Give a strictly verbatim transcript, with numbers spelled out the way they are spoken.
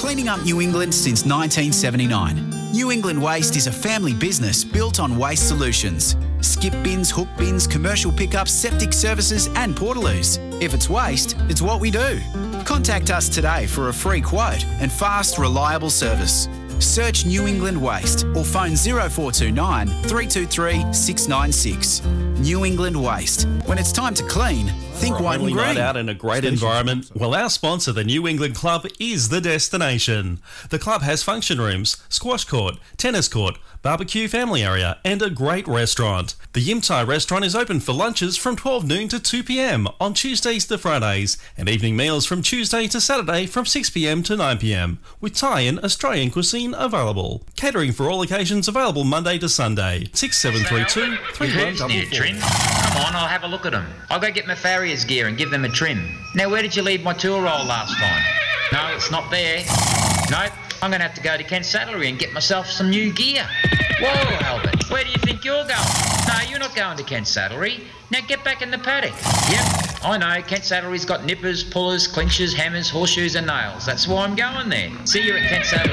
cleaning up New England since nineteen seventy-nine. New England Waste is a family business built on waste solutions. Skip bins, hook bins, commercial pickups, septic services and portaloos. If it's waste, it's what we do. Contact us today for a free quote and fast, reliable service. Search New England Waste or phone zero four two nine, three two three, six nine six. New England Waste. When it's time to clean, think For a white and homely green. night out in a great environment, well, our sponsor, the New England Club, is the destination. The club has function rooms, squash court, tennis court, barbecue family area and a great restaurant. The Yim Tai restaurant is open for lunches from twelve noon to two p m on Tuesdays to Fridays and evening meals from Tuesday to Saturday from six p m to nine p m with Thai and Australian cuisine available. Catering for all occasions available Monday to Sunday. six seven three two, three one four four. Need a trim? Come on, I'll have a look at them. I'll go get my farrier's gear and give them a trim. Now, where did you leave my tool roll last time? No, it's not there. Nope, I'm going to have to go to Kent Saddlery and get myself some new gear. Whoa, Albert, where do you think you're going? No, you're not going to Kent Saddlery. Now get back in the paddock. Yep, I know, Kent Saddlery's got nippers, pullers, clinchers, hammers, horseshoes and nails. That's why I'm going there. See you at Kent Saddlery.